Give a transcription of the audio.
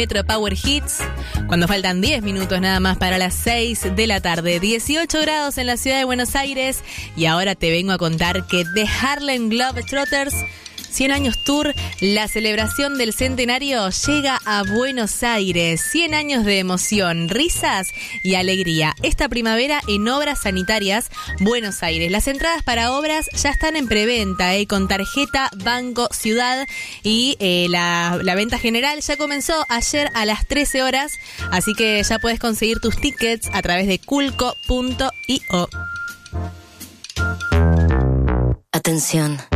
Metro Power Hits, cuando faltan 10 minutos nada más para las 6 de la tarde. 18 grados en la ciudad de Buenos Aires y ahora te vengo a contar que The Harlem Globetrotters 100 años Tour, la celebración del centenario llega a Buenos Aires. 100 años de emoción, risas y alegría. Esta primavera en Obras Sanitarias, Buenos Aires. Las entradas para obras ya están en preventa, con tarjeta Banco Ciudad y la venta general ya comenzó ayer a las 13 horas, así que ya puedes conseguir tus tickets a través de culco.io. Atención.